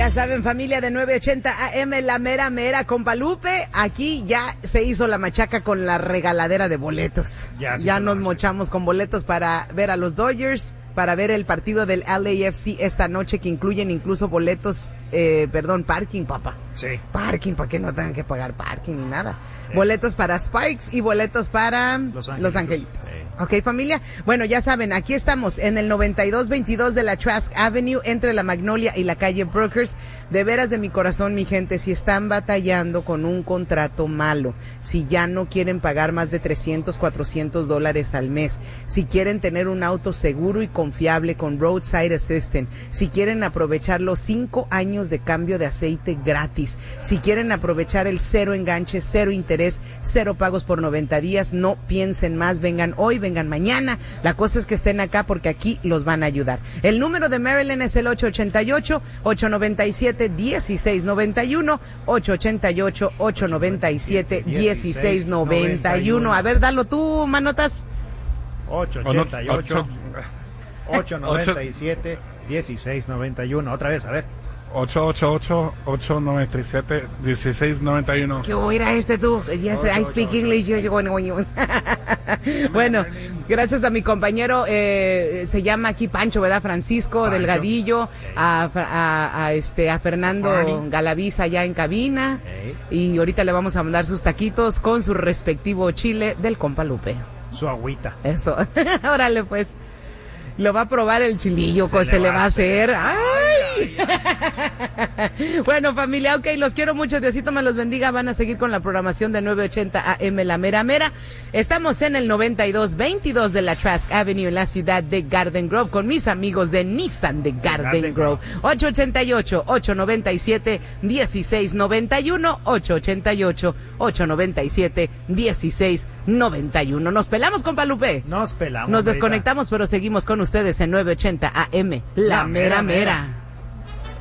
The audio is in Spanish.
Ya saben, familia de 980 AM, la mera mera, compa Lupe. Aquí ya se hizo la machaca con la regaladera de boletos. Ya nos mochamos con boletos para ver a los Dodgers, para ver el partido del LAFC esta noche, que incluyen incluso boletos, parking, papá. Sí. Parking, para que no tengan que pagar parking ni nada. Boletos para Sparks y boletos para Los Angelitos. Ok, familia. Bueno, ya saben, aquí estamos en el 9222 de la Trask Avenue, entre la Magnolia y la calle Brokers. De veras, de mi corazón, mi gente, si están batallando con un contrato malo, si ya no quieren pagar más de $300, $400 al mes, si quieren tener un auto seguro y confiable con Roadside Assistant, si quieren aprovechar los 5 años de cambio de aceite gratis, si quieren aprovechar el 0 enganche, 0 interés, 0 pagos por 90 días, no piensen más, vengan hoy, vengan mañana. La cosa es que estén acá porque aquí los van a ayudar. El número de Maryland es el 888-897-1691, 888-897-1691. A ver, dalo tú, manotas. 888-897-1691. Otra vez, a ver. 888-897-1691. ¿Qué oirá tú? Yes, I speak English. Bueno, gracias a mi compañero, se llama aquí Pancho, ¿verdad? Francisco Delgadillo, a Fernando Galaviz allá en cabina, y ahorita le vamos a mandar sus taquitos con su respectivo chile del compa Lupe. Su agüita. Eso. Órale, pues. Lo va a probar el chilillo, se le va a hacer. ¡Ay! Bueno, familia, ok, los quiero mucho. Diosito me los bendiga. Van a seguir con la programación de 980 AM, la mera mera. Estamos en el 9222 de la Trask Avenue en la ciudad de Garden Grove con mis amigos de Nissan de Garden Grove. 888-897-1691. 888-897-1691. Nos pelamos, compa Lupe. Nos pelamos. Nos desconectamos, pero seguimos con ustedes en 980 AM, la mera mera.